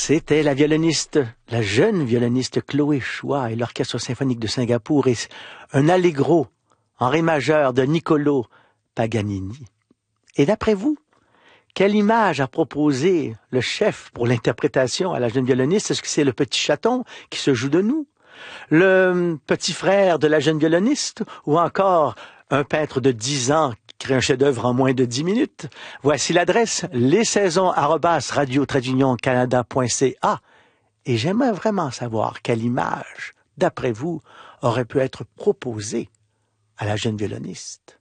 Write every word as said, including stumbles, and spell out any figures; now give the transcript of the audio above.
C'était la violoniste, la jeune violoniste Chloé Chua et l'Orchestre symphonique de Singapour et un allegro en ré majeur de Niccolò Paganini. Et d'après vous, quelle image a proposé le chef pour l'interprétation à la jeune violoniste? Est-ce que c'est le petit chaton qui se joue de nous? Le petit frère de la jeune violoniste? Ou encore un peintre de dix ans qui crée un chef-d'œuvre en moins de dix minutes? Voici l'adresse lessaisons arobase radio tiret union canada point c a. Et j'aimerais vraiment savoir quelle image, d'après vous, aurait pu être proposée à la jeune violoniste.